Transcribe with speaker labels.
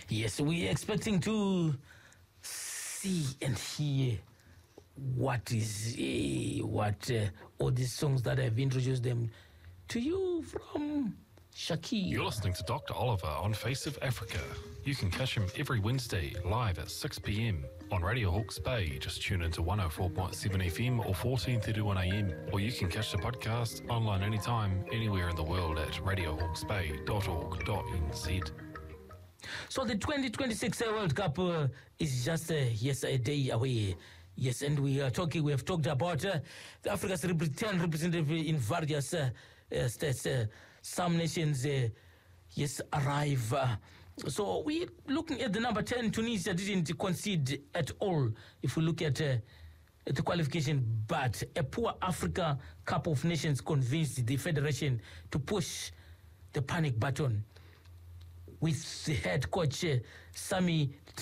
Speaker 1: Yes, we're expecting to see and hear what all these songs that I've introduced them to you from Shakir.
Speaker 2: You're listening to Dr. Oliver on Face of Africa. You can catch him every Wednesday live at 6 p.m. on Radio Hawke's Bay. Just tune into 104.7 FM or 14:31 a.m. Or you can catch the podcast online anytime, anywhere in the world at radiohawksbay.org.nz.
Speaker 1: So the 2026 World Cup is just a day away. Yes, and we have talked about the Africa's representative in various states. Some nations, arrive. So we're looking at the number 10. Tunisia didn't concede at all if we look at the qualification, but a poor Africa Cup of Nations convinced the federation to push the panic button with the head coach Sami